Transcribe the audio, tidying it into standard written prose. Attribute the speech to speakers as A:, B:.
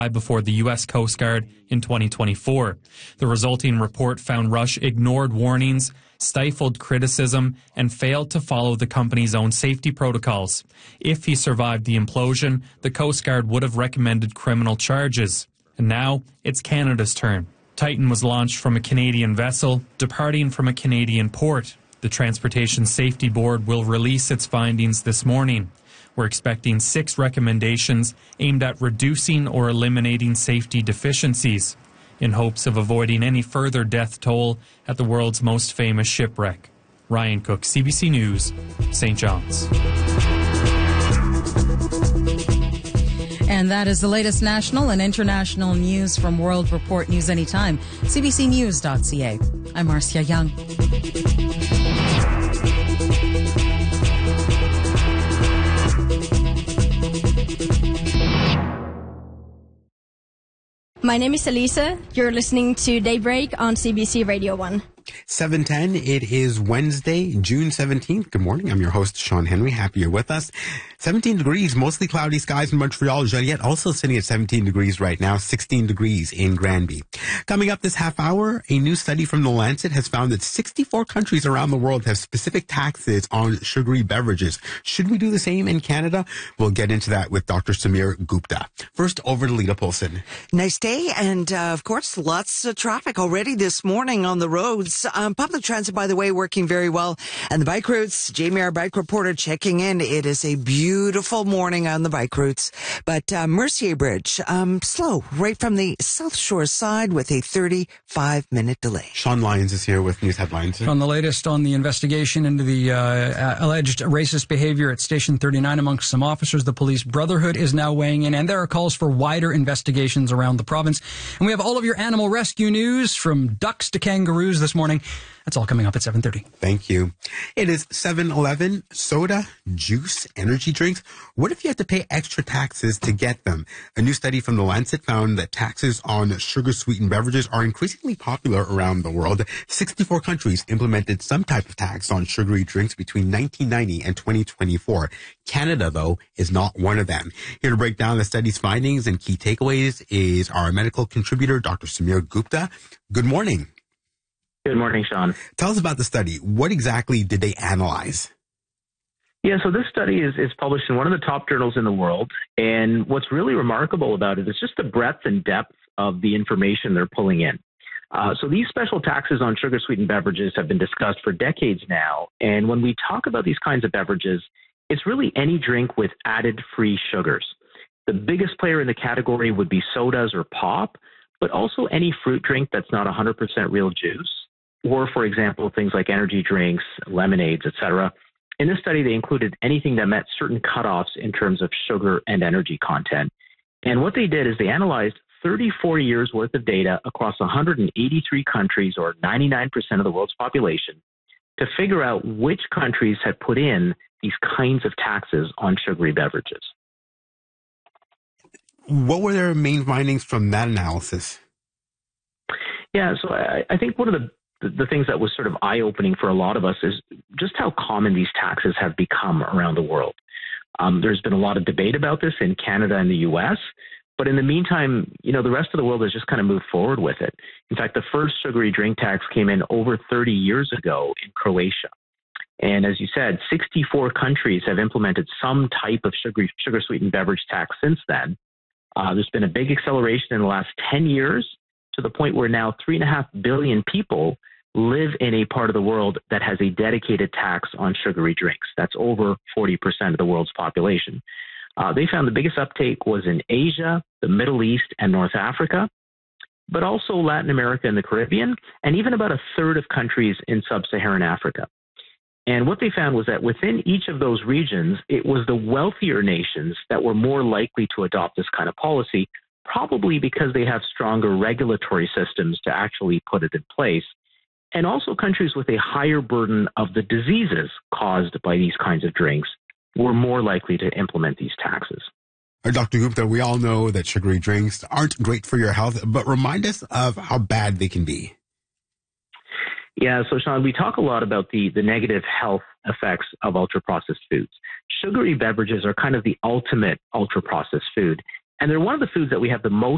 A: before the U.S. Coast Guard in 2024. The resulting report found Rush ignored warnings, stifled criticism, and failed to follow the company's own safety protocols. If he survived the implosion, the Coast Guard would have recommended criminal charges. And now, it's Canada's turn. Titan was launched from a Canadian vessel, departing from a Canadian port. The Transportation Safety Board will release its findings this morning. We're expecting 6 recommendations aimed at reducing or eliminating safety deficiencies in hopes of avoiding any further death toll at the world's most famous shipwreck. Ryan Cook, CBC News, St. John's.
B: And that is the latest national and international news from World Report News Anytime, cbcnews.ca. I'm Marcia Young.
C: My name is Elisa. You're listening to Daybreak on CBC Radio 1.
D: 7:10. It is Wednesday, June 17th. Good morning. I'm your host, Sean Henry. Happy you're with us. 17 degrees, mostly cloudy skies in Montreal. Joliette also sitting at 17 degrees right now, 16 degrees in Granby. Coming up this half hour, a new study from The Lancet has found that 64 countries around the world have specific taxes on sugary beverages. Should we do the same in Canada? We'll get into that with Dr. Samir Gupta. First, over to Lita Polson.
E: Nice day, and of course, lots of traffic already this morning on the roads. Public transit, by the way, working very well. And the bike routes, Jamie, our bike reporter, checking in. It is a beautiful morning on the bike routes. But Mercier Bridge, slow, right from the South Shore side with a 35-minute delay.
D: Sean Lyons is here with news headlines.
F: On the latest on the investigation into the alleged racist behavior at Station 39 amongst some officers, the Police Brotherhood is now weighing in, and there are calls for wider investigations around the province. And we have all of your animal rescue news, from ducks to kangaroos this morning. That's all coming up at 7:30.
D: Thank you. It is 7-Eleven. Soda, juice, energy drinks. What if you had to pay extra taxes to get them? A new study from The Lancet found that taxes on sugar-sweetened beverages are increasingly popular around the world. 64 countries implemented some type of tax on sugary drinks between 1990 and 2024. Canada, though, is not one of them. Here to break down the study's findings and key takeaways is our medical contributor, Dr. Samir Gupta. Good morning.
G: Good morning, Sean.
D: Tell us about the study. What exactly did they analyze?
G: Yeah, so this study is published in one of the top journals in the world. And what's really remarkable about it is just the breadth and depth of the information they're pulling in. So these special taxes on sugar-sweetened beverages have been discussed for decades now. And when we talk about these kinds of beverages, it's really any drink with added free sugars. The biggest player in the category would be sodas or pop, but also any fruit drink that's not 100% real juice. Or, for example, things like energy drinks, lemonades, etc. In this study, they included anything that met certain cutoffs in terms of sugar and energy content. And what they did is they analyzed 34 years worth of data across 183 countries, or 99% of the world's population, to figure out which countries had put in these kinds of taxes on sugary beverages.
D: What were their main findings from that analysis?
G: Yeah, so I think one of the things that was sort of eye-opening for a lot of us is just how common these taxes have become around the world. There's been a lot of debate about this in Canada and the U.S., but in the meantime, the rest of the world has just kind of moved forward with it. In fact, the first sugary drink tax came in over 30 years ago in Croatia. And as you said, 64 countries have implemented some type of sugar-sweetened beverage tax since then. There's been a big acceleration in the last 10 years, to the point where now 3.5 billion people live in a part of the world that has a dedicated tax on sugary drinks. That's over 40% of the world's population. They found the biggest uptake was in Asia, the Middle East, and North Africa, but also Latin America and the Caribbean, and even about a third of countries in sub-Saharan Africa. And what they found was that within each of those regions, it was the wealthier nations that were more likely to adopt this kind of policy, probably because they have stronger regulatory systems to actually put it in place, and also countries with a higher burden of the diseases caused by these kinds of drinks were more likely to implement these taxes.
D: Dr. Gupta, we all know that sugary drinks aren't great for your health, but remind us of how bad they can be.
G: Yeah, so Sean, we talk a lot about the negative health effects of ultra-processed foods. Sugary beverages are kind of the ultimate ultra-processed food. And they're one of the foods that we have the most